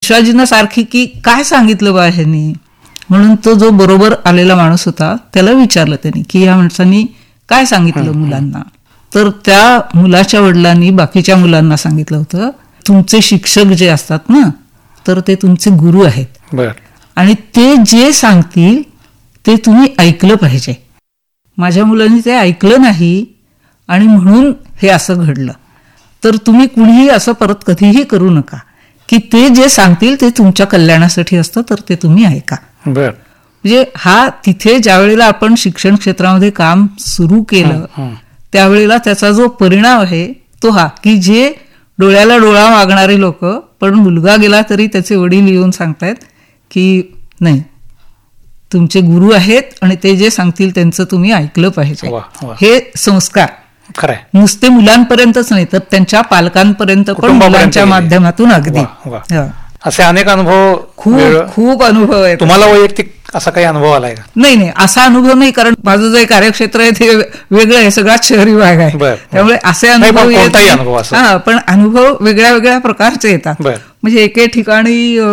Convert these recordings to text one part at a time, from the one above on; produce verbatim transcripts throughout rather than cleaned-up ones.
शिवाजींना सारखी की काय सांगितलं बा ह्यांनी, म्हणून तो जो बरोबर आलेला माणूस होता त्याला विचारलं त्यांनी की या माणसांनी काय सांगितलं मुलांना. तर त्या मुलाच्या वडिलांनी बाकीच्या मुलांना सांगितलं होतं, तुमचे शिक्षक जे असतात ना तर ते तुमचे गुरु आहेत आणि ते जे सांगतील ते तुम्ही ऐकलं पाहिजे. माझ्या मुलांनी ते ऐकलं नाही आणि म्हणून हे असं घडलं. तर तुम्ही कुणीही असं परत कधीही करू नका की ते जे सांगतील ते तुमच्या कल्याणासाठी असतं, तर ते तुम्ही ऐका. म्हणजे हा तिथे ज्या वेळेला आपण शिक्षण क्षेत्रामध्ये काम सुरू केलं त्यावेळेला त्याचा जो परिणाम आहे तो हा की जे डोळ्याला डोळा मागणारे लोक, पण मुलगा गेला तरी त्याचे वडील येऊन सांगतायत की नाही तुमचे गुरु आहेत आणि ते जे सांगतील त्यांचं तुम्ही ऐकलं पाहिजे. हे संस्कार नुसते मुलांपर्यंतच नाही तर त्यांच्या पालकांपर्यंत पण मुलांच्या माध्यमातून अगदी असे अनेक अनुभव, खूप खूप अनुभव आहे. तुम्हाला वैयक्तिक असा काही अनुभव आलाय का? नाही नाही असा अनुभव नाही, कारण माझं जे कार्यक्षेत्र आहे ते वेगळं आहे, सगळ्यात शहरी भाग आहे, त्यामुळे असे अनुभव येत. हा पण अनुभव वेगळ्या वेगळ्या प्रकारचे येतात. म्हणजे एके ठिकाणी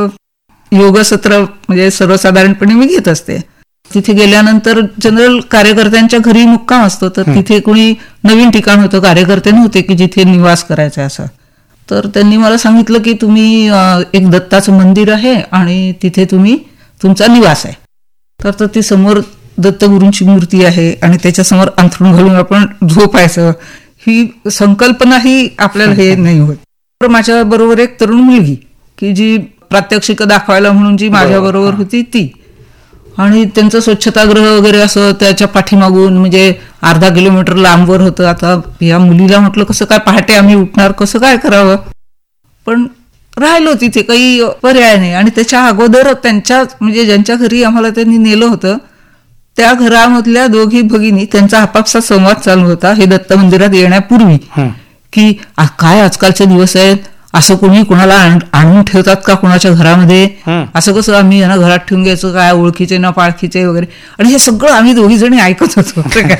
योग सत्र म्हणजे सर्वसाधारणपणे मी घेत असते, तिथे गेल्यानंतर जनरल कार्यकर्त्यांच्या घरी मुक्काम असतो, तर तिथे कोणी नवीन ठिकाण होतं, कार्यकर्ते नव्हते की जिथे निवास करायचा असं. तर त्यांनी मला सांगितलं की तुम्ही एक दत्ताचं मंदिर आहे आणि तिथे तुम्ही तुमचा निवास आहे. तर ती समोर दत्तगुरूंची मूर्ती आहे आणि त्याच्यासमोर अंथरूण घालून आपण झोपायचं, ही संकल्पनाही आपल्याला हे नाही होत. तर माझ्या बरोबर एक तरुण मुलगी की जी प्रात्यक्षिक दाखवायला म्हणून जी माझ्या बरोबर होती ती, आणि त्यांचं स्वच्छतागृह वगैरे असं त्याच्या पाठीमागून म्हणजे अर्धा किलोमीटर लांबवर होतं. आता या मुलीला म्हटलं कसं काय पहाटे आम्ही उठणार, कसं काय करावं, पण राहिलो तिथे, काही पर्याय नाही. आणि त्याच्या अगोदर त्यांच्या म्हणजे ज्यांच्या घरी आम्हाला त्यांनी नेलं होतं त्या घरामधल्या दोघी भगिनी त्यांचा आपापसा संवाद चालू होता हे दत्त मंदिरात येण्यापूर्वी की काय आजकालचे दिवस आहेत, असं कोणी कोणाला आणून ठेवतात का कोणाच्या घरामध्ये, असं कसं आम्ही यांना घरात ठेवून घ्यायचं, काय ओळखीचे ना पाळखीचे वगैरे. आणि हे सगळं आम्ही दोघी जणी ऐकत होतो.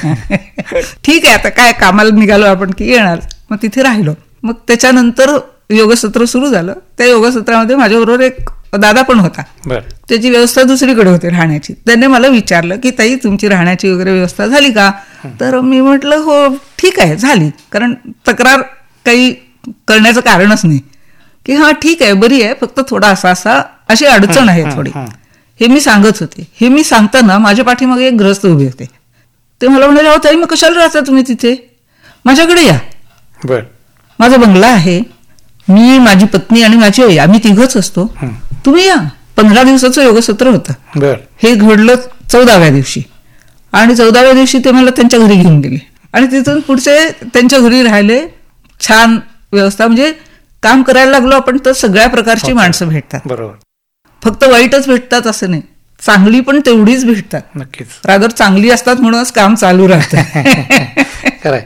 ठीक आहे आता काय कामाला निघालो आपण की येणार, मग तिथे राहिलो. मग त्याच्यानंतर योगसत्र सुरू झालं. त्या योगसत्रामध्ये माझ्याबरोबर एक दादा पण होता, त्याची व्यवस्था दुसरीकडे होती राहण्याची. त्याने मला विचारलं की ताई तुमची राहण्याची वगैरे व्यवस्था झाली का? तर मी म्हटलं हो ठीक आहे झाली, कारण तक्रार काही करण्याचं कारणच नाही की हा ठीक आहे बरी आहे, फक्त थोडा असा असा अशी अडचण आहे थोडी, हे मी सांगत होते. हे मी सांगताना माझ्या पाठीमागे एक गृहस्थ उभे होते. ते मला म्हणाले अहो ताई मग कशाला राहता तुम्ही तिथे, माझ्याकडे या, माझा बंगला आहे, मी माझी पत्नी आणि माझी आई आम्ही तिघच असतो, तुम्ही या. पंधरा दिवसाचं योगसत्र होतं. हे घडलं चौदाव्या दिवशी आणि चौदाव्या दिवशी ते मला त्यांच्या घरी घेऊन गेले आणि तिथून पुढचे त्यांच्या घरी राहिले. छान व्यवस्था, म्हणजे काम करायला लागलो आपण तर सगळ्या प्रकारची माणसं भेटतात. बरोबर, फक्त वाईटच भेटतात असं नाही, चांगली पण तेवढीच भेटतात. नक्कीच, रादर चांगली असतात म्हणूनच काम चालू राहतं. खरंय.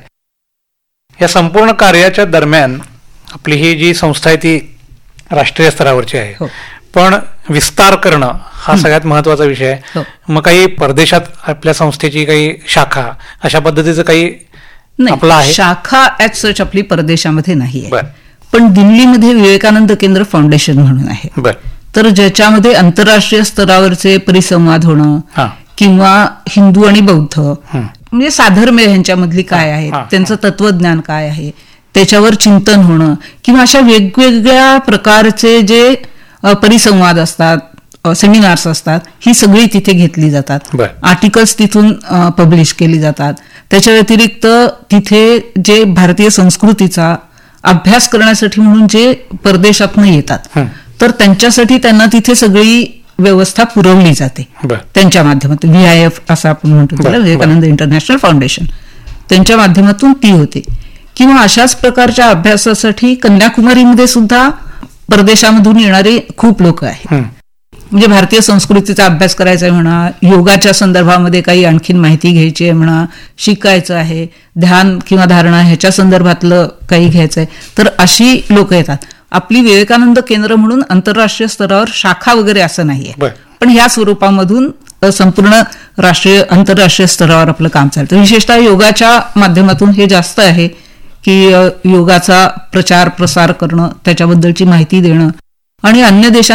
या संपूर्ण कार्याच्या दरम्यान आपली ही जी संस्था आहे ती राष्ट्रीय स्तरावरची आहे, पण विस्तार करणं हा सगळ्यात महत्वाचा विषय आहे. मग काही परदेशात आपल्या संस्थेची काही शाखा अशा पद्धतीचं काही आपला आहे? शाखा ऍज सच आपली परदेशामध्ये नाही आहे, पण दिल्लीमध्ये विवेकानंद केंद्र फाउंडेशन म्हणून आहे. तर ज्याच्यामध्ये आंतरराष्ट्रीय स्तरावरचे परिसंवाद होणं किंवा हिंदू आणि बौद्ध म्हणजे साधर्म्य ह्यांच्यामधली काय आहे, त्यांचं तत्वज्ञान काय आहे त्याच्यावर चिंतन होणं, किंवा अशा वेगवेगळ्या प्रकारचे जे परिसंवाद असतात, सेमिनार्स असतात, ही सगळी तिथे घेतली जातात. आर्टिकल्स तिथून पब्लिश केली जातात. त्याच्या व्यतिरिक्त तिथे जे भारतीय संस्कृतीचा अभ्यास करण्यासाठी म्हणून जे परदेशातून येतात तर त्यांच्यासाठी त्यांना तिथे सगळी व्यवस्था पुरवली जाते त्यांच्या माध्यमातून. व्ही आय एफ असं आपण म्हणतो त्याला, विवेकानंद इंटरनॅशनल फाउंडेशन, त्यांच्या माध्यमातून ती होते. किंवा अशाच प्रकारच्या अभ्यासासाठी कन्याकुमारीमध्ये सुद्धा परदेशामधून येणारे खूप लोक आहेत. म्हणजे भारतीय संस्कृतीचा अभ्यास करायचा आहे म्हणा, योगाच्या संदर्भामध्ये काही आणखीन माहिती घ्यायची आहे म्हणा, शिकायचं आहे, ध्यान किंवा धारणा ह्याच्या संदर्भातलं काही घ्यायचं आहे, तर अशी लोक येतात. आपली विवेकानंद केंद्र म्हणून आंतरराष्ट्रीय स्तरावर शाखा वगैरे असं नाहीये, पण ह्या स्वरूपामधून संपूर्ण राष्ट्रीय आंतरराष्ट्रीय स्तरावर आपलं काम चालतं. विशेषतः योगाच्या माध्यमातून हे जास्त आहे की योगाचा प्रचार प्रसार करणं, त्याच्याबद्दलची माहिती देणं आणि अन्य देशांत